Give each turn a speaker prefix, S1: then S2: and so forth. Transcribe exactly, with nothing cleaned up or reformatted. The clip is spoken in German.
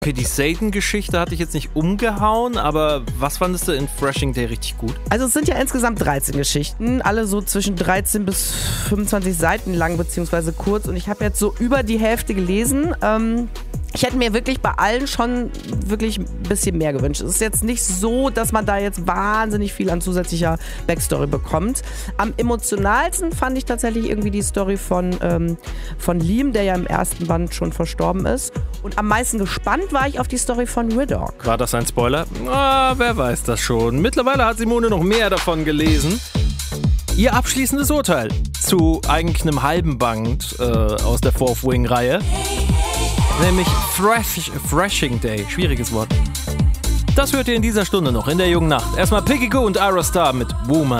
S1: Okay, die Satan-Geschichte hatte ich jetzt nicht umgehauen, aber was fandest du in Thrashing Day richtig gut?
S2: Also es sind ja insgesamt dreizehn Geschichten, alle so zwischen dreizehn bis fünfundzwanzig Seiten lang, beziehungsweise kurz. Und ich habe jetzt so über die Hälfte gelesen. Ähm, ich hätte mir wirklich bei allen schon wirklich ein bisschen mehr gewünscht. Es ist jetzt nicht so, dass man da jetzt wahnsinnig viel an zusätzlicher Backstory bekommt. Am emotionalsten fand ich tatsächlich irgendwie die Story von, ähm, von Liam, der ja im ersten Band schon verstorben ist. Und am meisten gespannt war ich auf die Story von Riddock.
S1: War das ein Spoiler? Ah, wer weiß das schon. Mittlerweile hat Simone noch mehr davon gelesen. Ihr abschließendes Urteil zu eigentlich einem halben Band äh, aus der Fourth Wing-Reihe. Nämlich Thrash, Thrashing Day. Schwieriges Wort. Das hört ihr in dieser Stunde noch in der jungen Nacht. Erstmal Peggy Gou und Ira Star mit Woman.